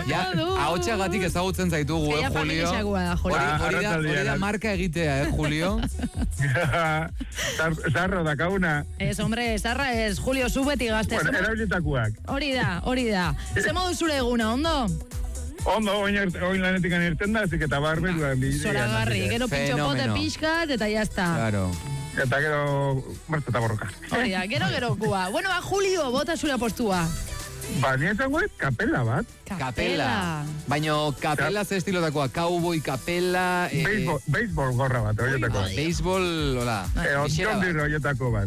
Ahotxagatik ezagutzen zaitugu, Julio. Hori da marka egitea, Julio. Zarro dakauna. Ez, hombre, zarra ez, Julio, zu beti gazte. Bueno, erabilitakuak. Hori da. Ze modu zure eguna, ondo? Ondo, oin lanetik anirten da, zik eta barberuan. Zoragarri, gero pintxopote pixkat, eta jazta. Claro. Eta gero, marta eta borroka. Hori da, gero kua. Bueno, Julio, bota zure apostua. Nien zangoet, kapela bat. Kapela. Baina kapela ze estilotakoa, cowboy, kapela... Baseball gorra bat, horietakoa. Baseball, hola. Horietako bat.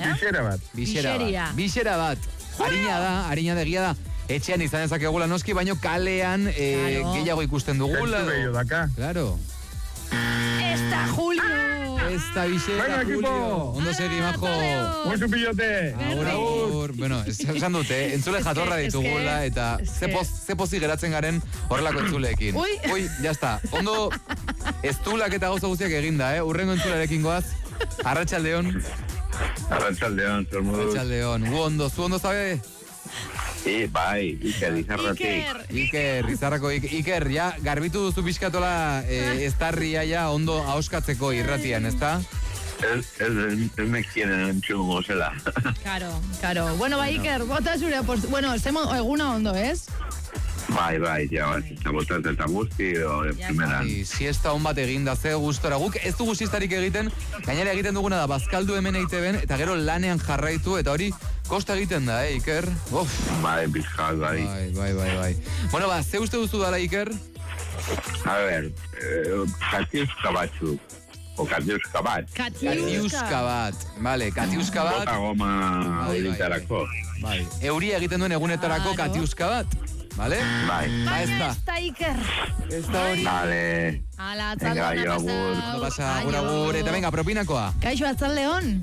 Bixera bat. Harina da, egia da. Etxean izan ezakegula noski, baino kalean gehiago ikusten dugula. Zentu gehiago daka. Claro. Esta, Julio. Esta bixera, Julio. Ondo segi, majo. Muezu pilote. Agur. Bueno, esan dute, entzule jatorra ditugula, eta ze pozi geratzen garen horrelako entzuleekin. Ui, jazta. Ondo, ez tulak eta gauza guztiak eginda, urrengo entzularekin goaz. Arratxaldeon. Zer modu. Arratxaldeon. Zu ondo zabe? Sí, bai, Iker, Izarrako Iker, ja, garbitu duzu pixkatola estarria ja ondo ahoskatzeko irratian, ezta? Ez mekienen entzungo zela. Claro. Bueno, Iker, bota zure bueno, eguna ondo, ez? Bai, ja, eta botat eta guzti, primeran. Siesta hon bat eginda, ze gustora. Guk ez dugu siestarik egiten, gainera egiten duguna da, bazkaldu hemen EITB-en, eta gero lanean jarraitu, eta hori kosta egiten da, Iker? Bai, bizkal, bai. Bai. Bueno, ze uste duzu dara, Iker? A ver, katiuska batzuk. O katiuska bat. Katiuska bat. Vale, katiuska bat. Bota goma egitarako. Bai. Euria egiten duen egunetarako katiuska bat. Vale? Bai. Baina ez da, Iker. Ez da hori. Vale. Ala, atzaldeon. Agur. Eta venga, propinakoa. Kaixo, atzaldeon.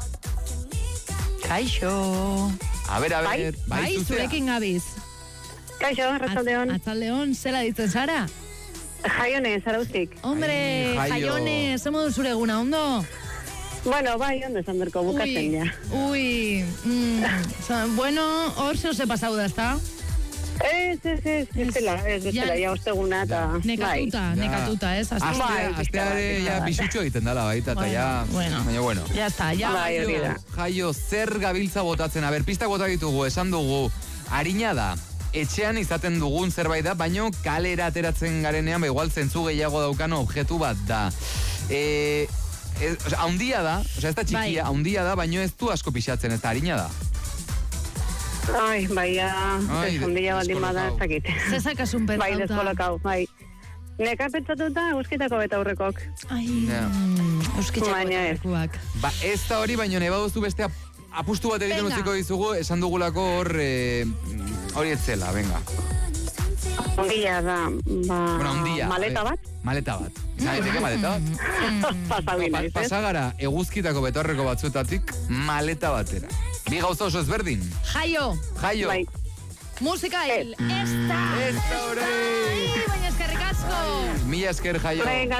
Kaixo. A ver. Bai, zurekin gabiz. Kaixo, atzaldeon. Atzaldeon, zela ditzen zara? Jaione, Zaraustik. Hombre, Jaione, ze modu zure eguna, ondo? Bueno, bai, ondo esan berko, bukatzen ja. Ui. Bueno, hor ze pasau da, ezta? Ez dela, ja osteguna eta... Nekatuta, ez? Asteare ja bisutxo egiten dala baita, eta ja... Baina, bueno. Ya está, ya. Jaio, zer gabiltza botatzen? A ber, pistak bota ditugu, esan dugu, harina da, etxean izaten dugun zerbait da, baino kalera ateratzen garenean, igual zentzu gehiago daukan objektu bat da. Haundia da, ez da txikia, haundia da, baino ez du asko pixatzen, ez da harina da. Ai, bai, ondila baldin bada ez dakit. Zezakasun pentsauta. Bai, deskolokau, bai. Neka pentsatuta euskitako beta aurrekoak. Ai, euskitako beta aurrekoak. Ba, ez da hori, baino neba duzu beste apustu bat egiten utziko dizugu, esan dugulako hori etzela, venga. Ondila da, maleta bat? Maleta bat. Zaiteke maleta bat? Pasagara eguzkitako betaurreko batzuetatik maleta batera. Bi gauza oso ezberdin. Jaio. Bai. Musika esta hori. Baina eskerrik asko. Mila esker, Jaio.